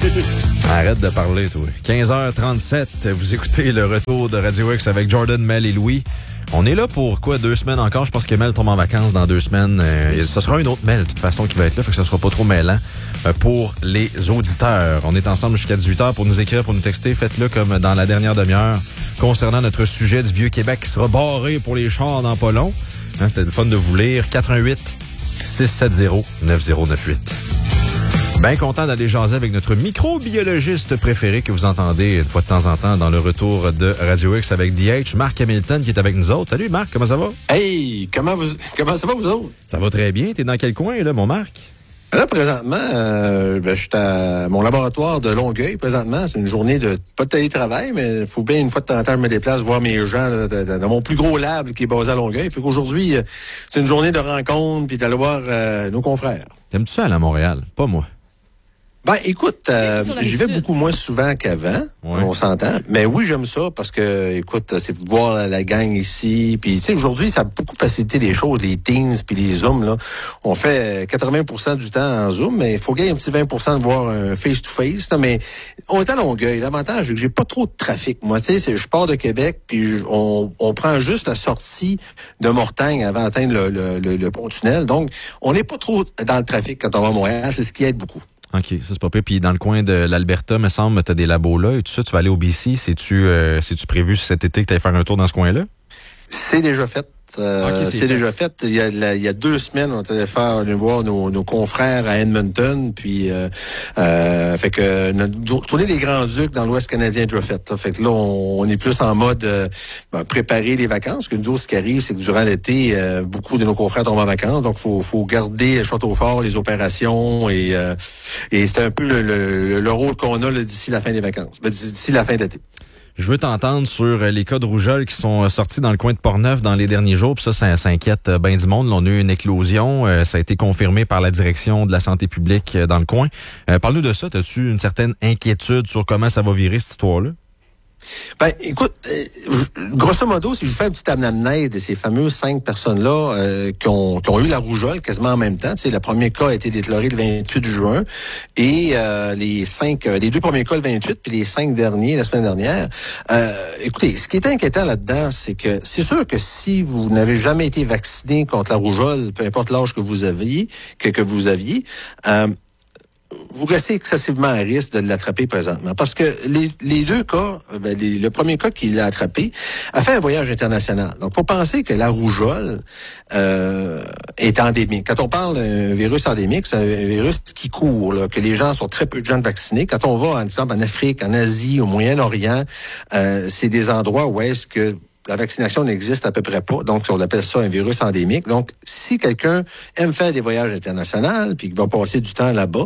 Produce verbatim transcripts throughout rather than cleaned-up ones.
Arrête de parler, toi. quinze heures trente-sept, vous écoutez le retour de Radio X avec Jordan, Mel et Louis. On est là pour quoi, deux semaines encore? Je pense que Mel tombe en vacances dans deux semaines. Euh, ce sera une autre Mel, de toute façon, qui va être là, fait que ça sera pas trop mêlant euh, pour les auditeurs. On est ensemble jusqu'à dix-huit heures pour nous écrire, pour nous texter. Faites-le comme dans la dernière demi-heure concernant notre sujet du Vieux-Québec qui sera barré pour les chars dans pas long. Hein, c'était le fun de vous lire. quatre un huit, six sept zéro, neuf zéro neuf huit. Bien content d'aller jaser avec notre microbiologiste préféré que vous entendez une fois de temps en temps dans le retour de Radio X avec D H, Marc Hamilton qui est avec nous autres. Salut Marc, comment ça va? Hey, comment vous comment ça va vous autres? Ça va très bien. T'es dans quel coin là, mon Marc? Là, présentement, euh, ben, je suis à mon laboratoire de Longueuil, présentement. C'est une journée de, pas de télétravail, mais il faut bien une fois de temps en temps, je me déplace, voir mes gens là, de, de, dans mon plus gros lab qui est basé à Longueuil. Fait qu'aujourd'hui, euh, c'est une journée de rencontre puis d'aller voir euh, nos confrères. T'aimes-tu ça aller à Montréal? Pas moi. Ben, écoute, euh, j'y vais beaucoup moins souvent qu'avant, ouais. On s'entend. Mais oui, j'aime ça parce que, écoute, c'est de voir la, la gang ici. Puis, tu sais, aujourd'hui, ça a beaucoup facilité les choses, les Teams puis les Zooms, là. On fait quatre-vingts pour cent du temps en Zoom, mais il faut gagner un petit vingt pour cent de voir un face-to-face. Là, mais on est à Longueuil. L'avantage, c'est que j'ai pas trop de trafic. Moi, tu sais, je pars de Québec, puis on, on prend juste la sortie de Mortagne avant d'atteindre le, le, le, le pont-tunnel. Donc, on n'est pas trop dans le trafic quand on va à Montréal. C'est ce qui aide beaucoup. OK, ça c'est pas pire. Puis dans le coin de l'Alberta, me semble, t'as des labos là et tout ça. Tu vas aller au B C. C'est-tu, euh, c'est-tu prévu cet été que tu ailles faire un tour dans ce coin-là? C'est déjà fait. Euh, okay, c'est c'est fait. déjà fait. Il y, a, la, il y a deux semaines, on allait faire aller voir nos, nos confrères à Edmonton, puis euh, euh, fait que notre tournée des Grands-Ducs dans l'Ouest canadien est déjà faite. Là. Fait que là, on, on est plus en mode euh, ben, préparer les vacances. Que nous autres, ce qui arrive, c'est que durant l'été, euh, beaucoup de nos confrères tombent en vacances, donc faut faut garder le château fort, les opérations, et euh, et c'est un peu le, le, le rôle qu'on a là, d'ici la fin des vacances, ben, d'ici la fin de l'été. Je veux t'entendre sur les cas de rougeole qui sont sortis dans le coin de Portneuf dans les derniers jours. Puis ça, ça, ça inquiète bien du monde. Là, on a eu une éclosion. Euh, ça a été confirmé par la direction de la santé publique dans le coin. Euh, parle-nous de ça. As-tu une certaine inquiétude sur comment ça va virer, cette histoire-là? Ben, écoute, euh, grosso modo, si je fais un petit anamnèse de ces fameuses cinq personnes-là euh, qui, ont, qui ont eu la rougeole quasiment en même temps, tu sais, le premier cas a été déclaré le vingt-huit juin et euh, les cinq, euh, les deux premiers cas le vingt-huit, puis les cinq derniers la semaine dernière. Euh, écoutez, ce qui est inquiétant là-dedans, c'est que c'est sûr que si vous n'avez jamais été vacciné contre la rougeole, peu importe l'âge que vous aviez, que, que vous aviez, euh, vous restez excessivement à risque de l'attraper présentement. Parce que les, les deux cas, ben les, le premier cas qui l'a attrapé a fait un voyage international. Donc, faut penser que la rougeole euh, est endémique. Quand on parle d'un virus endémique, c'est un virus qui court, là, que les gens sont très peu de gens vaccinés. Quand on va, par exemple, en Afrique, en Asie, au Moyen-Orient, euh, c'est des endroits où est-ce que la vaccination n'existe à peu près pas. Donc, on appelle ça un virus endémique. Donc, si quelqu'un aime faire des voyages internationaux puis qu'il va passer du temps là-bas,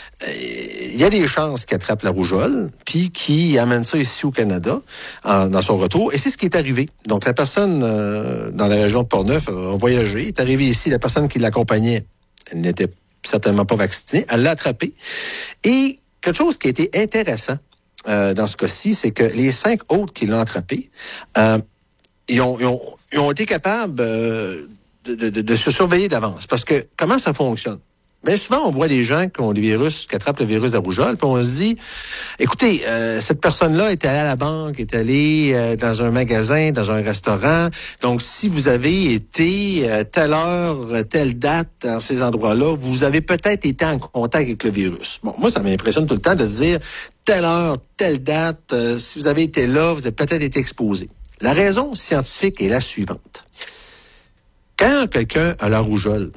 il y a des chances qu'il attrape la rougeole puis qu'il amène ça ici au Canada en, dans son retour. Et c'est ce qui est arrivé. Donc, la personne euh, dans la région de Portneuf a voyagé, est arrivée ici. La personne qui l'accompagnait, elle n'était certainement pas vaccinée. Elle l'a attrapé. Et quelque chose qui a été intéressant euh, dans ce cas-ci, c'est que les cinq autres qui l'ont attrapé, euh, Ils ont, ils, ont, ils ont été capables euh, de, de, de se surveiller d'avance. Parce que comment ça fonctionne? Bien souvent, on voit des gens qui ont des virus, qui attrapent le virus de la rougeole, puis on se dit, écoutez, euh, cette personne-là est allée à la banque, est allée euh, dans un magasin, dans un restaurant. Donc, si vous avez été euh, telle heure, telle date dans ces endroits-là, vous avez peut-être été en contact avec le virus. Bon, moi, ça m'impressionne tout le temps de dire, telle heure, telle date, euh, si vous avez été là, vous avez peut-être été exposé. La raison scientifique est la suivante. Quand quelqu'un a la rougeole,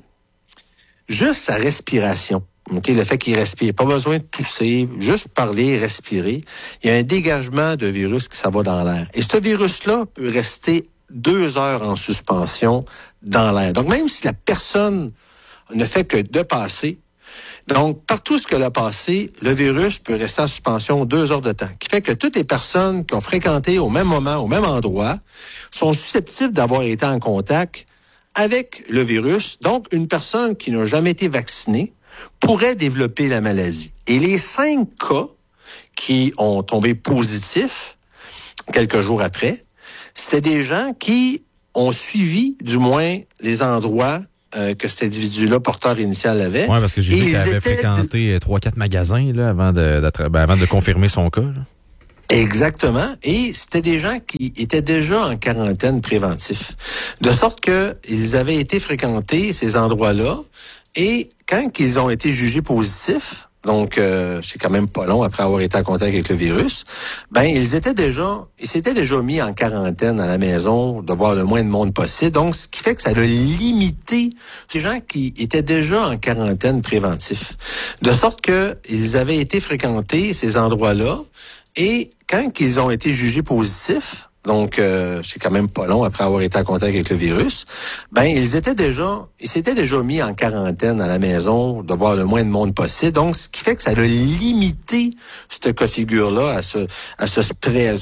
juste sa respiration, okay, le fait qu'il respire, pas besoin de tousser, juste parler, respirer, il y a un dégagement de virus qui s'en va dans l'air. Et ce virus-là peut rester deux heures en suspension dans l'air. Donc, même si la personne ne fait que de passer, donc, partout ce qu'elle a passé, le virus peut rester en suspension deux heures de temps. Qui fait que toutes les personnes qui ont fréquenté au même moment, au même endroit, sont susceptibles d'avoir été en contact avec le virus. Donc, une personne qui n'a jamais été vaccinée pourrait développer la maladie. Et les cinq cas qui ont tombé positifs quelques jours après, c'était des gens qui ont suivi, du moins, les endroits euh, que cet individu-là, porteur initial, avait. Oui, parce que j'ai vu qu'il avait étaient... fréquenté trois quatre magasins là, avant, de, ben, avant de confirmer son cas. Là. Exactement. Et c'était des gens qui étaient déjà en quarantaine préventif. De sorte que ils avaient été fréquentés ces endroits-là. Et quand ils ont été jugés positifs, donc euh, c'est quand même pas long après avoir été en contact avec le virus, ben ils étaient déjà, ils s'étaient déjà mis en quarantaine à la maison, de voir le moins de monde possible. Donc, ce qui fait que ça a limité ces gens qui étaient déjà en quarantaine préventif. De sorte que ils avaient été fréquentés ces endroits-là. Et quand ils ont été jugés positifs, donc euh, c'est quand même pas long après avoir été en contact avec le virus, ben ils étaient déjà, ils s'étaient déjà mis en quarantaine à la maison, de voir le moins de monde possible. Donc, ce qui fait que ça a limité ce cas de figure-là à ce, à ce,